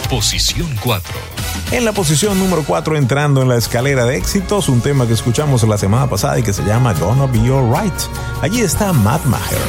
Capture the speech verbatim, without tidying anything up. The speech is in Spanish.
Posición cuatro. En la posición número cuatro, entrando en la escalera de éxitos, un tema que escuchamos la semana pasada y que se llama Gonna Be Alright. Allí está Matt Maher.